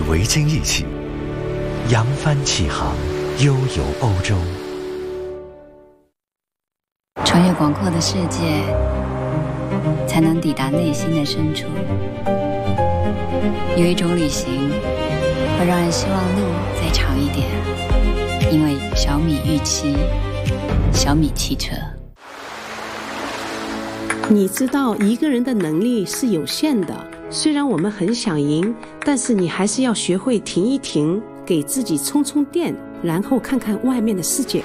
维京一起扬帆起航，悠游欧洲。 穿越广阔的世界，才能抵达内心的深处。有一种旅行会让人希望路再长一点，因为小米预期，小米汽车。 你知道一个人的能力是有限的，虽然我们很想赢，但是你还是要学会停一停，给自己充充电，然后看看外面的世界。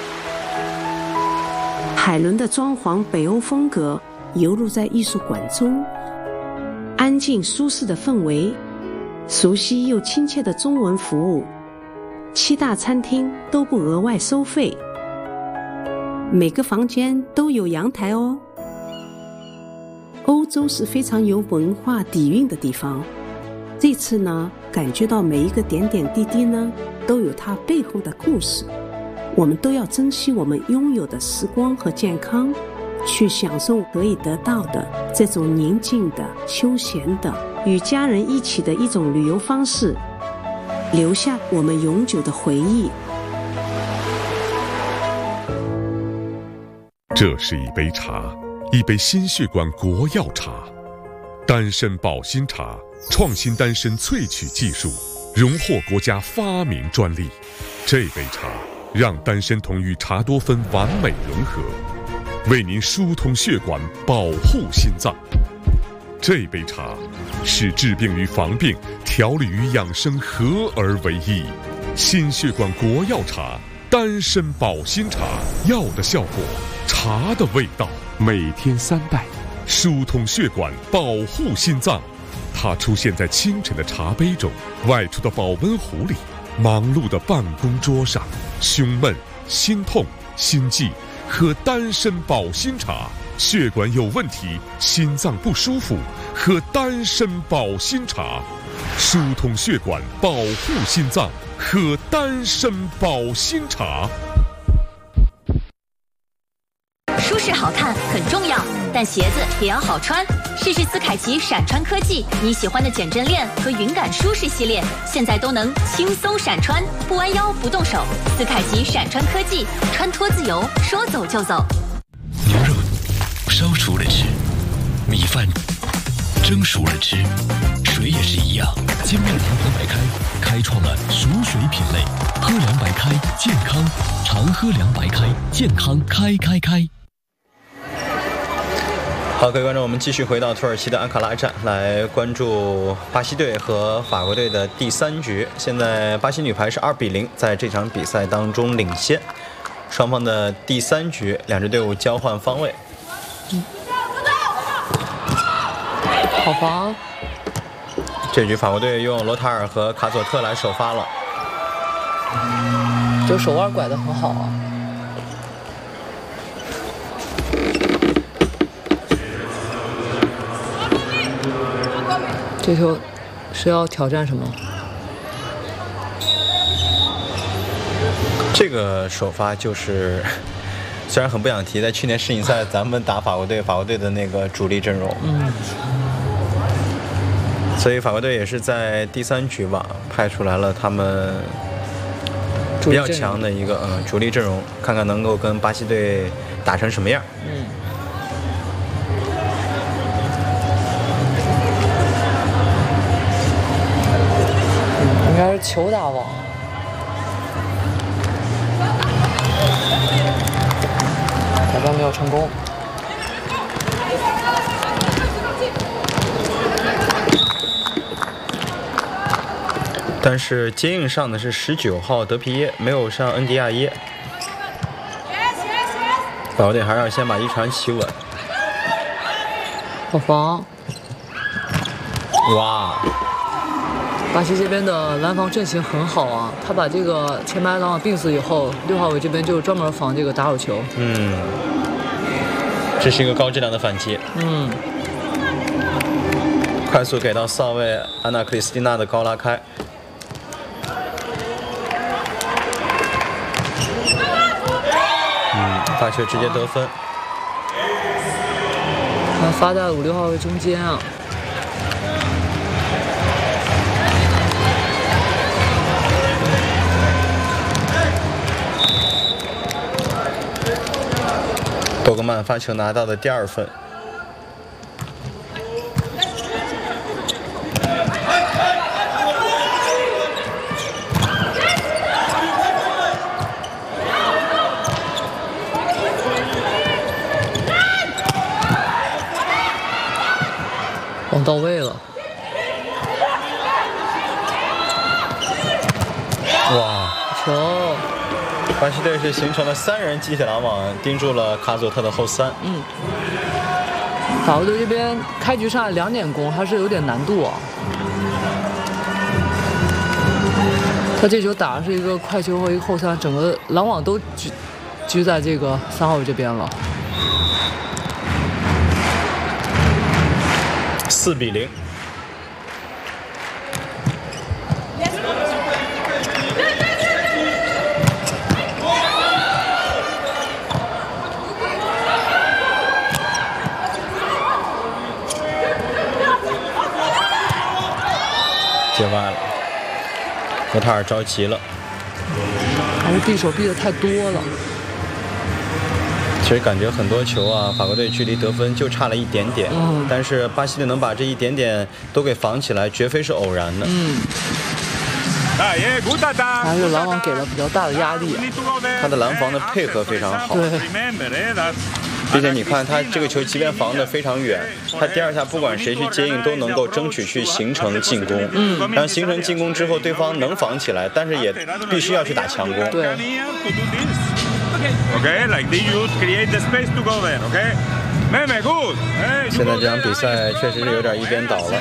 海伦的装潢北欧风格游入在艺术馆中，安静舒适的氛围，熟悉又亲切的中文服务，7大餐厅都不额外收费，每个房间都有阳台哦。欧洲是非常有文化底蕴的地方，这次呢，感觉到每一个点点滴滴呢，都有它背后的故事。我们都要珍惜我们拥有的时光和健康，去享受可以得到的这种宁静的、休闲的、与家人一起的一种旅游方式，留下我们永久的回忆。 这是一杯茶，一杯心血管国药茶，丹参保心茶，创新丹参萃取技术，荣获国家发明专利。这杯茶让丹参酮与茶多酚完美融合，为您疏通血管，保护心脏。这杯茶是治病与防病、调理与养生合而为一。心血管国药茶，丹参保心茶，药的效果，茶的味道。每天3袋，疏通血管，保护心脏。它出现在清晨的茶杯中，外出的保温壶里，忙碌的办公桌上。胸闷、心痛、心悸，喝丹参保心茶；血管有问题、心脏不舒服，喝丹参保心茶。疏通血管，保护心脏，喝丹参保心茶。 舒适好看很重要，但鞋子也要好穿。试试斯凯奇闪穿科技，你喜欢的减震链和云感舒适系列，现在都能轻松闪穿，不弯腰不动手。斯凯奇闪穿科技，穿脱自由，说走就走。 牛肉烧熟了吃，米饭蒸熟了吃，水也是一样。精酿堂堂白开，开创了熟水品类。喝凉白开，健康，常喝凉白开，健康开。 好，各位观众，我们继续回到土耳其的安卡拉站，来关注巴西队和法国队的第3局。现在巴西女排是2-0，在这场比赛当中领先。双方的第3局，两支队伍交换方位。 好防！ 这局法国队用罗塔尔和卡佐特来首发了。 这手腕拐得很好啊。这球是要挑战什么？ 这个首发就是，虽然很不想提，在去年世锦赛咱们打法国队的那个主力阵容。所以法国队也是在第3局吧，派出来了他们比较强的一个主力阵容，看看能够跟巴西队打成什么样。 应该是球打网，打断没有成功。 但是接应上的是19号德皮耶，没有上恩迪亚耶。法国队还是要先把一传企稳。 好防！ 哇！ 巴西这边的拦防阵型很好啊，他把这个前排挡病死以后，6号位这边就专门防这个打手球。 这是一个高质量的反击。快速给到4号位安娜克里斯蒂娜的高拉开。发球直接得分。 他发在5、6号位中间啊。 汉发球拿到的第2分。 网到位了。 哇！ 球！ 巴西队是形成了3人集体拦网，盯住了卡佐特的后3。 法国队这边开局上来2点攻还是有点难度啊。他这球打的是一个快球和一个后3，整个拦网都居在这个3号位这边了。 4比0。接歪了，科塔尔着急了， 还是匕首匕的太多了。 其实感觉很多球啊，法国队距离得分就差了一点点，但是巴西队能把这一点点都给防起来，绝非是偶然的。 还是拦网给了比较大的压力啊。 他的拦防的配合非常好。 对。 并且你看他这个球，即便防得非常远，他第2下不管谁去接应，都能够争取去形成进攻。然后形成进攻之后，对方能防起来，但是也必须要去打强攻。 对。 现在这场比赛确实是有点一边倒了。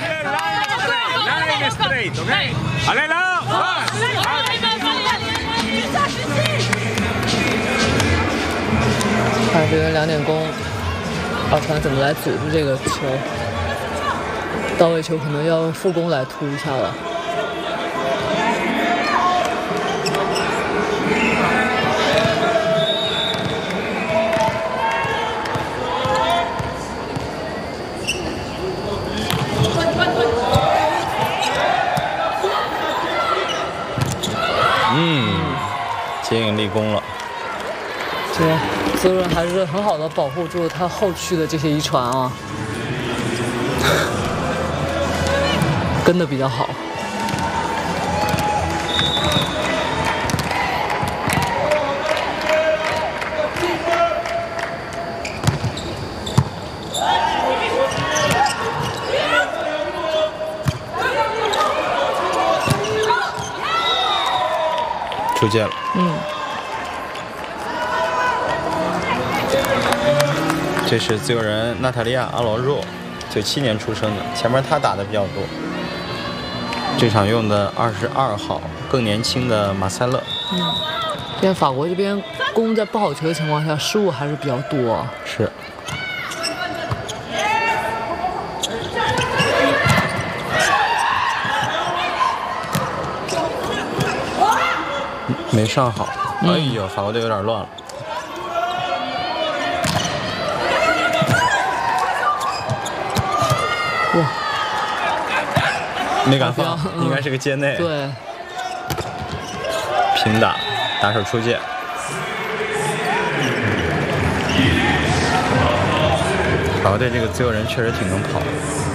看这边2点攻，奥传怎么来组织这个球？到位球可能要副攻来突一下了。 接应立功了。 这泽伦还是很好的保护住他后续的这些遗传啊，跟的比较好。 出界了。这是自由人娜塔莉亚·阿罗若，97年出生的，前面他打的比较多。这场用的22号，更年轻的马塞勒。 现在法国这边攻在不好球的情况下，失误还是比较多。 是。没上好，哎呦，法国队有点乱了。 哇， 没敢放，应该是个界内。 对， 平打，打手出界。法国队这个自由人确实挺能跑的。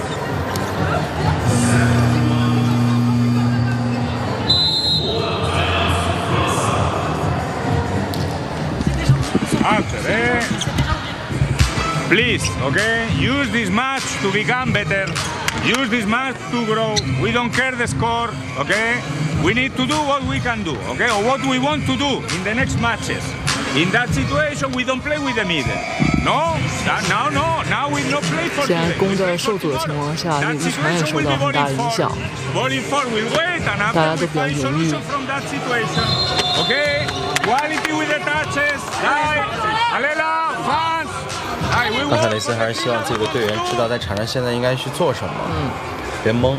Please, okay? Use this match to become better. Use this match to grow. We don't care the score, okay? We need to do what we can do, okay? Or what we want to do in the next matches. In that situation, we don't play with the middle. No, now we don't play for. 现在攻在受阻的情况下，这个遗传也受到很大的影响，大家都比较犹豫。 Okay, quality with the touches. Alela, fans. 冈萨雷斯还是希望自己的队员知道在场上现在应该去做什么，别懵。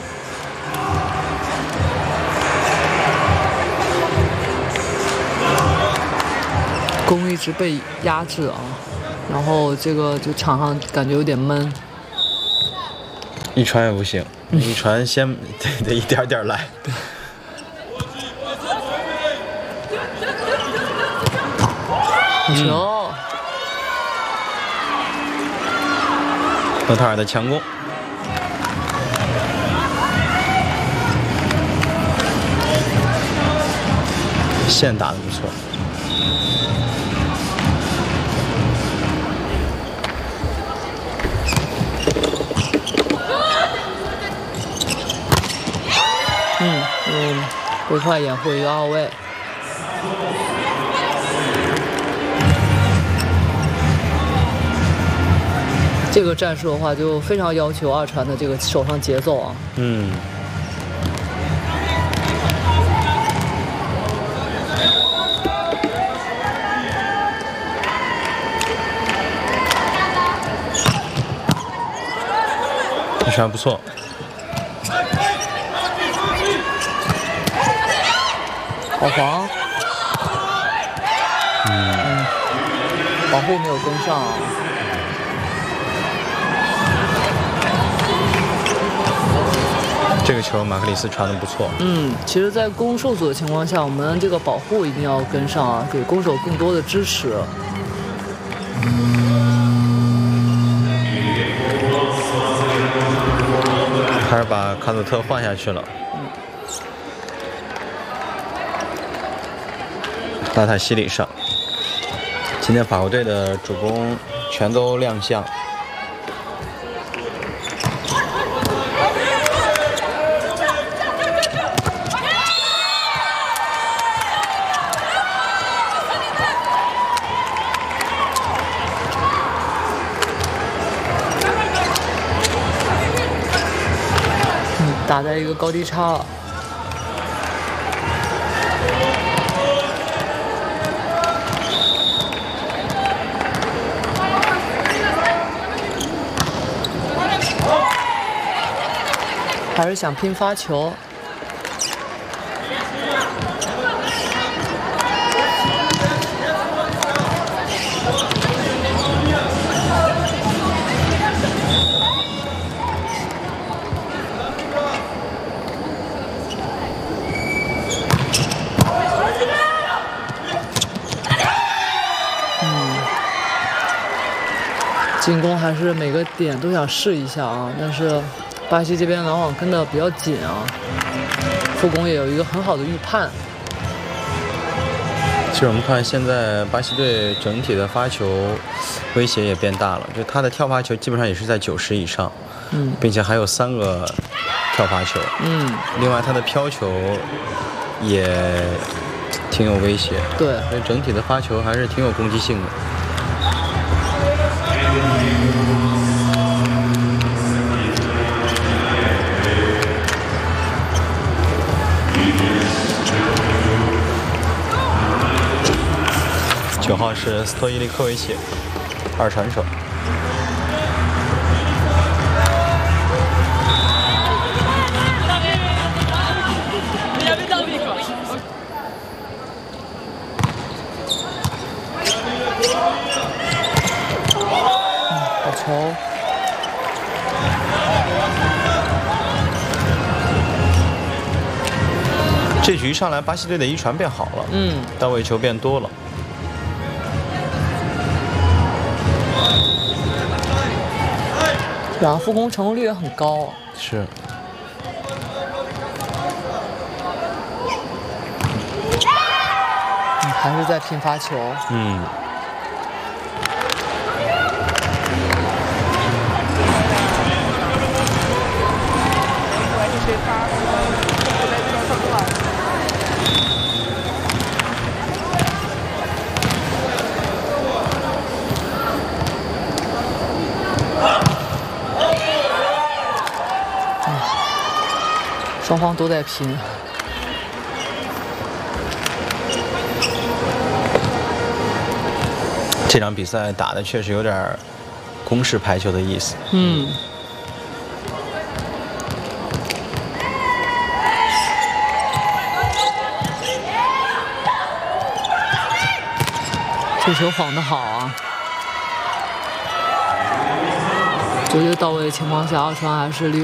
攻一直被压制啊，然后这个就场上感觉有点闷。 一传也不行，一传先得一点点来。 好球！ 诺塔尔的强攻，线打得不错。 微快掩护一个奥位。这个战术的话，就非常要求二传的这个手上节奏啊。 这还不错。 好防。保护没有跟上啊。 这个球马克里斯传得不错。 其实，在攻受阻的情况下，我们这个保护一定要跟上啊，给攻手更多的支持。 还是把卡佐特换下去了。拉塔西里上。今天法国队的主攻全都亮相。 打在一个高低差了。还是想拼发球。进攻还是每个点都想试一下啊，但是巴西这边往往跟得比较紧啊，副攻也有一个很好的预判。 其实我们看现在巴西队整体的发球威胁也变大了，就他的跳发球基本上也是在90以上，并且还有3个跳发球，另外他的飘球也挺有威胁， 对， 所以整体的发球还是挺有攻击性的。9号是斯托伊利科维奇，二传手。 好球！ 这局上来，巴西队的一传变好了，到位球变多了。 然后副攻成功率也很高， 是。 还是在拼发球。双方都在拼。 这场比赛打的确实有点攻势排球的意思。 这球晃得好啊！我觉得到位的情况下，二传还是利用